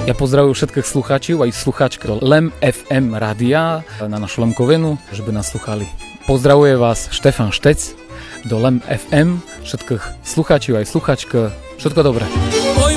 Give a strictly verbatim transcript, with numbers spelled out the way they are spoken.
Ja pozdravujem všetkých slucháčov aj slucháčky Lem ef em rádia na našu Lemkovinu, že by nás sluchali. Pozdravuje vás Štefan Štec do Lem ef em, všetkých slucháčov aj slucháčky. Všetko dobré.